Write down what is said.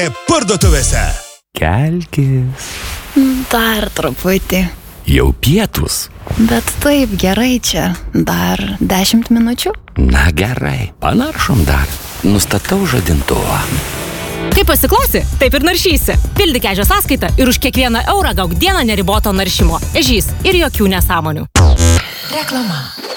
Parduotuvėse. Kelkis. Dar truputį. Jau pietus. Bet taip gerai čia. Dar 10 minučių? Na gerai, panaršom dar. Nustatau žadintuvą. Kaip pasiklausi, taip ir naršysi. Pildyk Ežio sąskaitą ir už kiekvieną eurą gauk dieną neriboto naršymo. Ežys ir jokių nesąmonių. Reklama.